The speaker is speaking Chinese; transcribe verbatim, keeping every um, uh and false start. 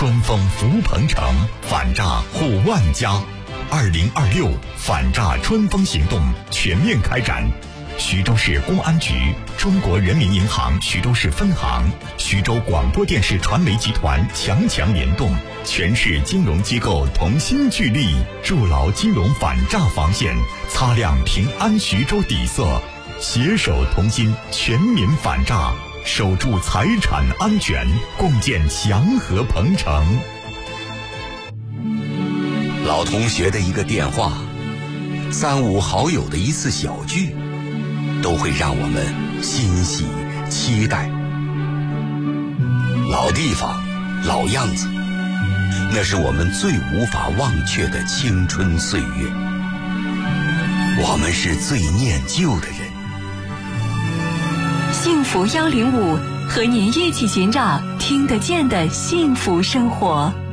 春风福鹏城，反诈护万家。二零二六反诈春风行动全面开展。徐州市公安局、中国人民银行徐州市分行、徐州广播电视传媒集团强强联动，全市金融机构同心聚力，筑牢金融反诈防线，擦亮平安徐州底色，携手同心，全民反诈，守住财产安全，共建祥和鹏城。 老同学的一个电话，三五好友的一次小聚，都会让我们欣喜期待。老地方，老样子，那是我们最无法忘却的青春岁月。我们是最念旧的人。 幸福幺零五和您一起寻找听得见的幸福生活。